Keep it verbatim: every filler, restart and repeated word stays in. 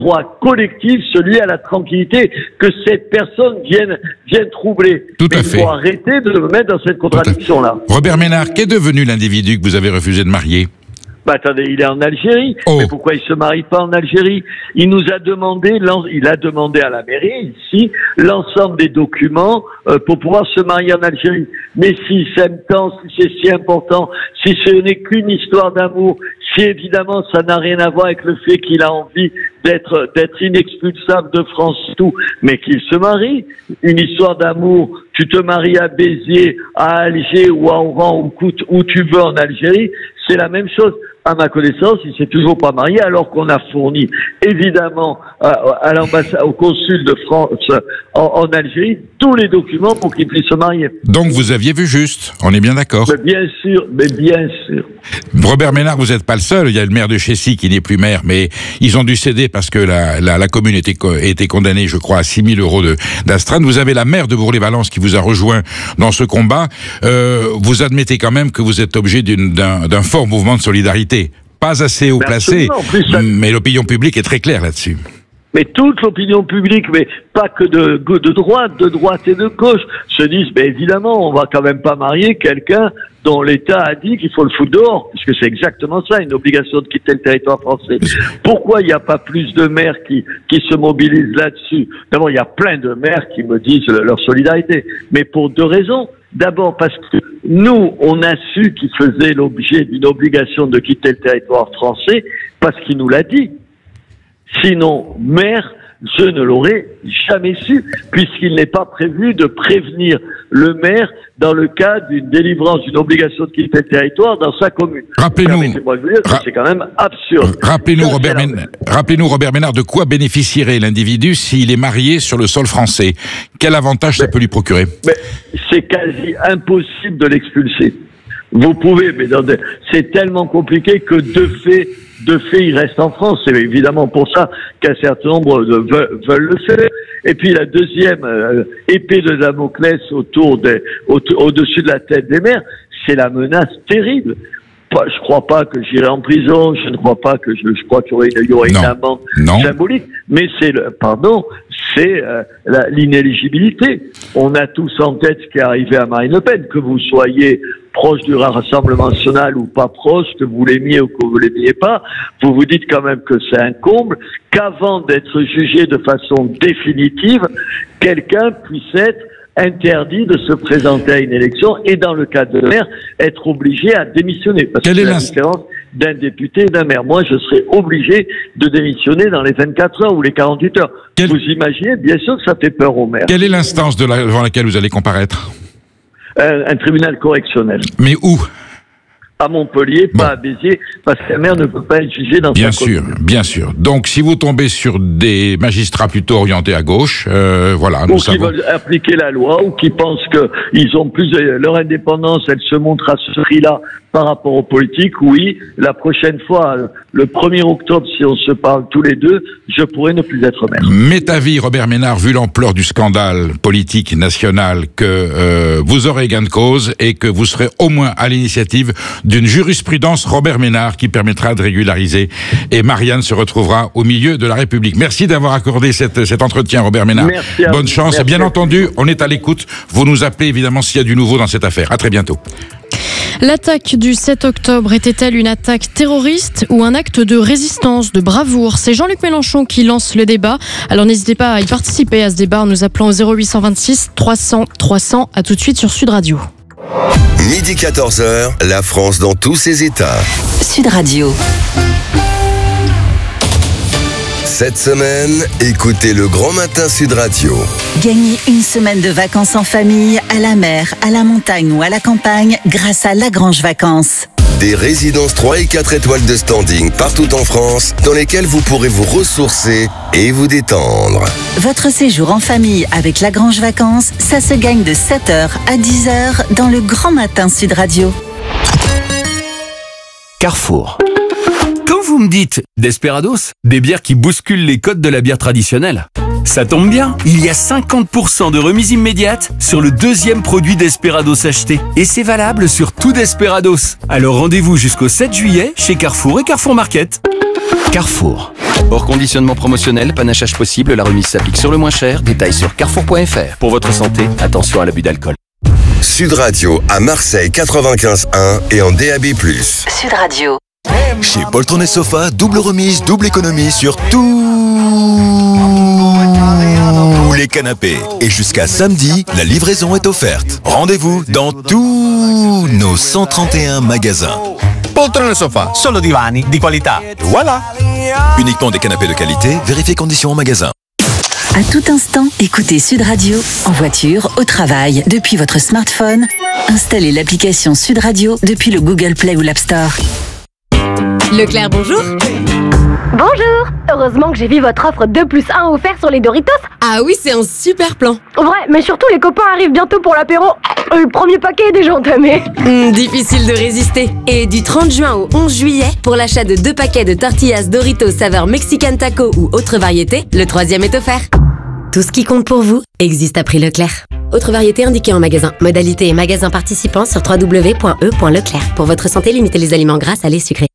droit collectif, celui à la tranquillité, que cette personne vienne, vienne troubler. Tout Mais à il fait. faut arrêter de me mettre dans cette contradiction-là. Robert Ménard, qu'est devenu l'individu que vous avez refusé de marier? Bah attendez, il est en Algérie. Oh. Mais pourquoi il se marie pas en Algérie? Il nous a demandé, il a demandé à la mairie ici l'ensemble des documents euh, pour pouvoir se marier en Algérie. Mais si c'est important, si c'est si important, si ce n'est qu'une histoire d'amour, si évidemment ça n'a rien à voir avec le fait qu'il a envie d'être d'être inexpulsable de France tout, mais qu'il se marie, une histoire d'amour, tu te maries à Béziers, à Alger ou à Oran ou où tu veux en Algérie, c'est la même chose. À ma connaissance, il s'est toujours pas marié, alors qu'on a fourni évidemment à, à l'ambassade, au consul de France en, en Algérie tous les documents pour qu'il puisse se marier. Donc vous aviez vu juste, on est bien d'accord. Mais bien sûr, mais bien sûr. Robert Ménard, vous n'êtes pas le seul. Il y a le maire de Chessy qui n'est plus maire, mais ils ont dû céder parce que la, la, la commune était, était condamnée, je crois, à six mille euros de, d'astreinte. Vous avez la maire de Bourg-les-Valence qui vous a rejoint dans ce combat. Euh, vous admettez quand même que vous êtes objet d'une, d'un, d'un fort mouvement de solidarité. Pas assez haut placé, ça... mais l'opinion publique est très claire là-dessus. Mais toute l'opinion publique, mais pas que de, de droite, de droite et de gauche, se disent, mais évidemment, on va quand même pas marier quelqu'un dont l'État a dit qu'il faut le foutre dehors, puisque c'est exactement ça, une obligation de quitter le territoire français. Pourquoi il n'y a pas plus de maires qui, qui se mobilisent là-dessus? D'abord, il y a plein de maires qui me disent leur solidarité, mais pour deux raisons. D'abord parce que nous, on a su qu'il faisait l'objet d'une obligation de quitter le territoire français, parce qu'il nous l'a dit. Sinon, maire, je ne l'aurais jamais su, puisqu'il n'est pas prévu de prévenir le maire dans le cas d'une délivrance d'une obligation de quitter le territoire dans sa commune. Rappelez-nous, ra- c'est quand même absurde. Rappelez-nous, Robert Ménard, rappelez-nous, Robert Ménard, de quoi bénéficierait l'individu s'il est marié sur le sol français? Quel avantage mais, ça peut lui procurer? Mais c'est quasi impossible de l'expulser. Vous pouvez, mais dans des... c'est tellement compliqué que de fait, de fait, il reste en France. C'est évidemment pour ça qu'un certain nombre de veulent, veulent le faire. Et puis la deuxième euh, épée de Damoclès autour des, au, au-dessus de la tête des maires, c'est la menace terrible. Pas, je crois pas que j'irai en prison. Je ne crois pas que je, je crois qu'il y aurait, il y aurait une amende symbolique. Mais c'est le, pardon, c'est euh, la, l'inéligibilité. On a tous en tête ce qui est arrivé à Marine Le Pen, que vous soyez proche du Rassemblement national ou pas proche, que vous l'aimiez ou que vous l'aimiez pas, vous vous dites quand même que c'est un comble qu'avant d'être jugé de façon définitive, quelqu'un puisse être interdit de se présenter à une élection et dans le cas de maire, être obligé à démissionner. Parce Quelle que est la la différence d'un député et d'un maire. Moi, je serais obligé de démissionner dans les vingt-quatre heures ou les quarante-huit heures. Quelle... Vous imaginez, bien sûr que ça fait peur aux maires. Quelle est l'instance de la... devant laquelle vous allez comparaître? Un, un tribunal correctionnel. Mais où? À Montpellier, pas bon. à Béziers, parce que la maire ne peut pas être jugée dans bien sa sûr, commune. Bien sûr. Donc, si vous tombez sur des magistrats plutôt orientés à gauche, euh, voilà. Ou nous qui savons... veulent appliquer la loi, ou qui pensent qu'ils ont plus leur indépendance, elle se montre à ce prix-là par rapport aux politiques, oui, la prochaine fois, le premier octobre, si on se parle tous les deux, je pourrais ne plus être maire. M'est avis, Robert Ménard, vu l'ampleur du scandale politique national, que euh, vous aurez gain de cause et que vous serez au moins à l'initiative d'une jurisprudence Robert Ménard qui permettra de régulariser et Marianne se retrouvera au milieu de la République. Merci d'avoir accordé cette, cet entretien, Robert Ménard. Merci Bonne vous. chance. Merci. Bien entendu, on est à l'écoute. Vous nous appelez évidemment s'il y a du nouveau dans cette affaire. À très bientôt. L'attaque du sept octobre était-elle une attaque terroriste ou un acte de résistance, de bravoure? C'est Jean-Luc Mélenchon qui lance le débat. Alors n'hésitez pas à y participer à ce débat en nous appelant au zéro huit cent vingt-six trois cents trois cents. À tout de suite sur Sud Radio. Midi quatorze heures, la France dans tous ses états. Sud Radio. Cette semaine, écoutez le Grand Matin Sud Radio. Gagnez une semaine de vacances en famille, à la mer, à la montagne ou à la campagne grâce à Lagrange Vacances. Des résidences trois et quatre étoiles de standing partout en France dans lesquelles vous pourrez vous ressourcer et vous détendre. Votre séjour en famille avec Lagrange Vacances, ça se gagne de sept heures à dix heures dans le Grand Matin Sud Radio. Carrefour. Quand vous me dites Desperados, des bières qui bousculent les codes de la bière traditionnelle. Ça tombe bien, il y a cinquante pour cent de remise immédiate sur le deuxième produit Desperados acheté. Et c'est valable sur tout Desperados. Alors rendez-vous jusqu'au sept juillet chez Carrefour et Carrefour Market. Carrefour. Hors conditionnement promotionnel, panachage possible, la remise s'applique sur le moins cher. Détails sur carrefour point f r. Pour votre santé, attention à l'abus d'alcool. Sud Radio à Marseille quatre-vingt-quinze un et en D A B plus. Sud Radio. Chez Poltron et Sofa, double remise, double économie sur tous les canapés. Et jusqu'à samedi, la livraison est offerte. Rendez-vous dans tous nos cent trente et un magasins. Poltron e Sofa, solo divani di qualità. Voilà. Uniquement des canapés de qualité, vérifiez conditions en magasin. À tout instant, écoutez Sud Radio, en voiture, au travail, depuis votre smartphone. Installez l'application Sud Radio depuis le Google Play ou l'App Store. Leclerc, bonjour. Bonjour. Heureusement que j'ai vu votre offre deux plus un offert sur les Doritos. Ah oui, c'est un super plan. Ouais, mais surtout les copains arrivent bientôt pour l'apéro. Le premier paquet est déjà entamé. Mmh, difficile de résister. Et du trente juin au onze juillet, pour l'achat de deux paquets de tortillas Doritos saveur Mexican Taco ou autre variété, le troisième est offert. Tout ce qui compte pour vous existe à prix Leclerc. Autre variété indiquée en magasin. Modalité et magasin participants sur w w w point e point leclerc. Pour votre santé, limitez les aliments gras, salés, sucrés.